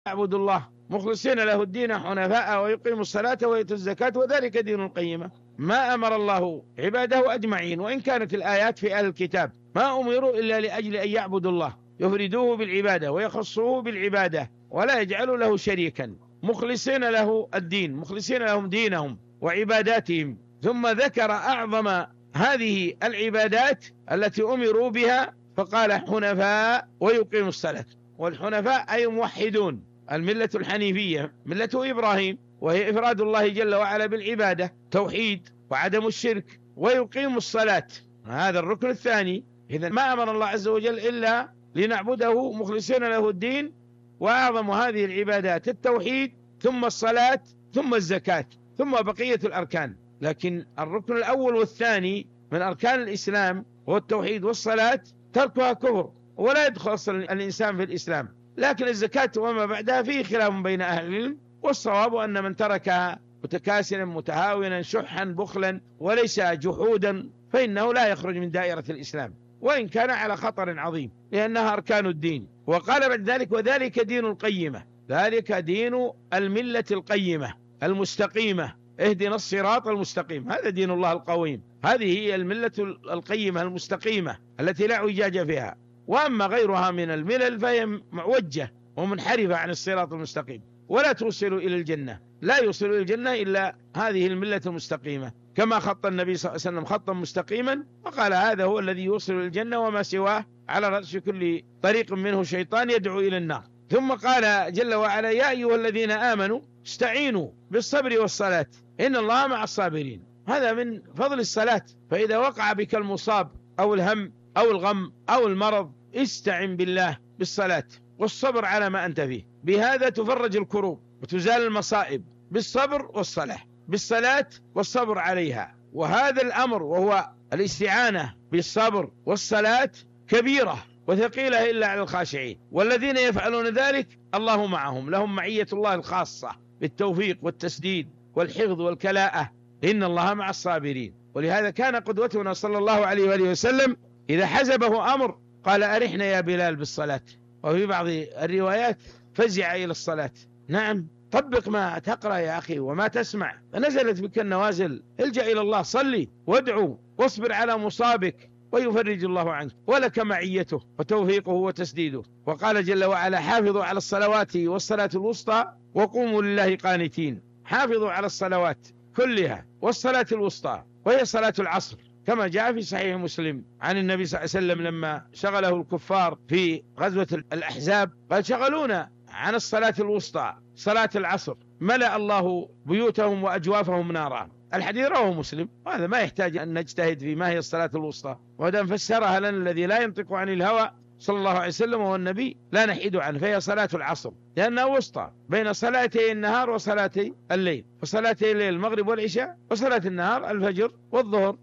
يعبدوا الله مخلصين له الدين حنفاء ويقيموا الصلاة ويؤتوا الزكاة وذلك دين القيمة. ما أمر الله عباده أجمعين، وإن كانت الآيات في أهل الكتاب، ما أمروا إلا لأجل أن يعبدوا الله، يفردوه بالعبادة ويخصوه بالعبادة ولا يجعلوا له شريكا، مخلصين له الدين، مخلصين لهم دينهم وعباداتهم. ثم ذكر أعظم هذه العبادات التي أمروا بها فقال حنفاء ويقيموا الصلاة. والحنفاء أي موحدون، الملة الحنيفية ملة إبراهيم، وهي إفراد الله جل وعلا بالعبادة، توحيد وعدم الشرك، ويقيموا الصلاة، هذا الركن الثاني. إذا ما أمر الله عز وجل إلا لنعبده مخلصين له الدين، وأعظم هذه العبادات التوحيد، ثم الصلاة، ثم الزكاة، ثم بقية الأركان. لكن الركن الأول والثاني من أركان الإسلام هو التوحيد والصلاة، تركها كفر ولا يدخل أصلا الإنسان في الإسلام. لكن الزكاة وما بعدها فيه خلاف بين أهل العلم، والصواب أن من تركها متكاسلا متهاونا شحا بخلا وليس جحودا فإنه لا يخرج من دائرة الإسلام، وإن كان على خطر عظيم، لأنها أركان الدين. وقال بعد ذلك وذلك دين القيمة، ذلك دين الملة القيمة المستقيمة، اهدنا الصراط المستقيم، هذا دين الله القويم، هذه هي الملة القيمة المستقيمة التي لا اعوجاج فيها. وأما غيرها من الملل فهي معوجة ومنحرفة عن الصراط المستقيم، ولا توصل إلى الجنة، لا يوصل إلى الجنة إلا هذه الملة المستقيمة، كما خط النبي صلى الله عليه وسلم خطا مستقيما وقال هذا هو الذي يوصل إلى الجنة وما سواه على رأس كل طريق منه شيطان يدعو إلى النار. ثم قال جل وعلا يا أيها الذين آمنوا استعينوا بالصبر والصلاة إن الله مع الصابرين. هذا من فضل الصلاة، فإذا وقع بك المصاب أو الهم أو الغم أو المرض استعن بالله بالصلاة والصبر على ما أنت فيه، بهذا تفرج الكروب وتزال المصائب، بالصبر والصلاة، بالصلاة والصبر عليها. وهذا الأمر وهو الاستعانة بالصبر والصلاة كبيرة وثقيلة إلا على الخاشعين، والذين يفعلون ذلك الله معهم، لهم معية الله الخاصة بالتوفيق والتسديد والحفظ والكلاءة، إن الله مع الصابرين. ولهذا كان قدوتنا صلى الله عليه وآله وسلم إذا حزبه أمر قال أرحنا يا بلال بالصلاة، وفي بعض الروايات فزع إلى الصلاة. نعم، طبق ما تقرأ يا أخي وما تسمع، فنزلت بك النوازل، الجأ إلى الله، صلي وادعو واصبر على مصابك ويفرج الله عنك، ولك معيته وتوفيقه وتسديده. وقال جل وعلا حافظوا على الصلوات والصلاة الوسطى وقوموا لله قانتين. حافظوا على الصلوات كلها والصلاة الوسطى، وهي صلاة العصر، كما جاء في صحيح مسلم عن النبي صلى الله عليه وسلم لما شغله الكفار في غزوة الأحزاب قال شغلونا عن الصلاة الوسطى صلاة العصر ملأ الله بيوتهم وأجوافهم نارا. الحديث رواه مسلم، وهذا ما يحتاج أن نجتهد في ما هي الصلاة الوسطى، وهذا فسرها لنا الذي لا ينطق عن الهوى صلى الله عليه وسلم وهو النبي لا نحيد عنه، فهي صلاة العصر لأنها وسطى بين صلاتي النهار وصلاتي الليل، وصلاتي الليل المغرب والعشاء، وصلاة النهار الفجر والظهر.